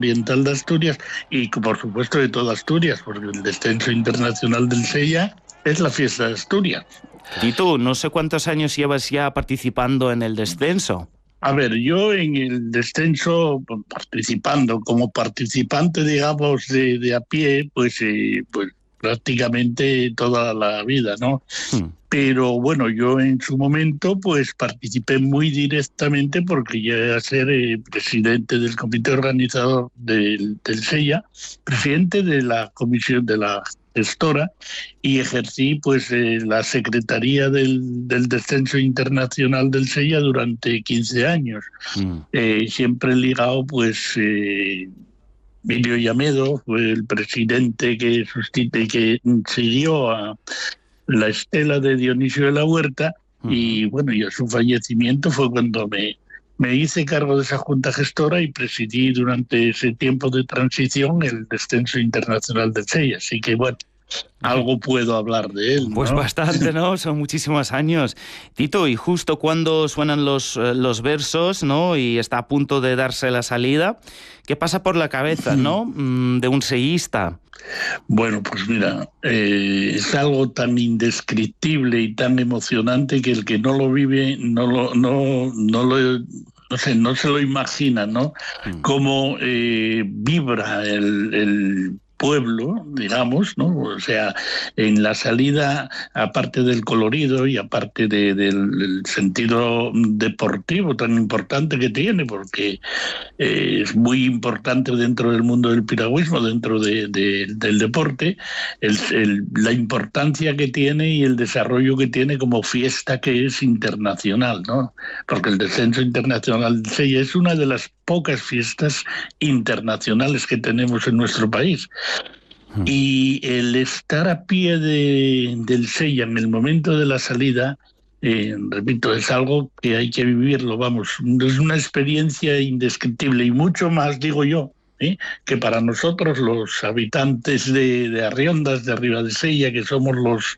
oriental de Asturias y, por supuesto, de toda Asturias, porque el descenso internacional del Sella es la fiesta de Asturias. Y tú, no sé cuántos años llevas ya participando en el descenso. A ver, yo en el descenso, participando, como participante, digamos, de a pie, pues prácticamente toda la vida, ¿no? Pero bueno, yo en su momento pues participé muy directamente porque llegué a ser presidente del comité organizador del Sella, presidente de la comisión de la gestora, y ejercí pues la secretaría del descenso internacional del Sella durante 15 años. Siempre ligado pues... Emilio Llamedo fue el presidente que siguió a la estela de Dionisio de la Huerta, y bueno, y a su fallecimiento fue cuando me hice cargo de esa junta gestora y presidí durante ese tiempo de transición el descenso internacional del Sella. Así que bueno, algo puedo hablar de él, ¿no? Pues bastante, ¿no? Son muchísimos años. Tito, y justo cuando suenan los versos, ¿no? Y está a punto de darse la salida, ¿qué pasa por la cabeza, ¿no? De un sellista. Bueno, pues mira, es algo tan indescriptible y tan emocionante que el que no lo vive no se lo imagina, ¿no? Cómo vibra el pueblo, digamos, ¿no? O sea, en la salida, aparte del colorido y aparte del sentido deportivo tan importante que tiene, porque es muy importante dentro del mundo del piragüismo, dentro del deporte, la importancia que tiene y el desarrollo que tiene como fiesta que es internacional, ¿no? Porque el descenso internacional del Sella es una de las pocas fiestas internacionales que tenemos en nuestro país. Y el estar a pie del Sella en el momento de la salida, repito, es algo que hay que vivirlo, vamos, es una experiencia indescriptible y mucho más, digo yo, que para nosotros los habitantes de Arriondas, de Ribadesella, que somos los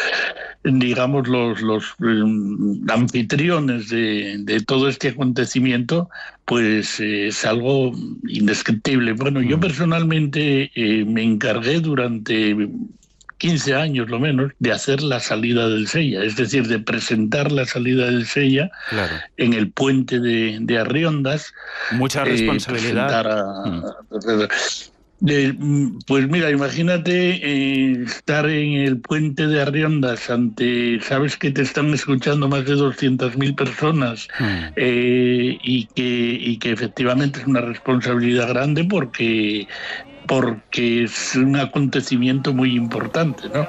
anfitriones de todo este acontecimiento, pues es algo indescriptible. Bueno, yo personalmente me encargué durante 15 años, lo menos, de hacer la salida del Sella, es decir, de presentar la salida del Sella en el puente de Arriondas. Mucha responsabilidad. Pues mira, imagínate estar en el puente de Arriondas sabes que te están escuchando más de 200.000 personas, y que efectivamente es una responsabilidad grande porque es un acontecimiento muy importante, ¿no?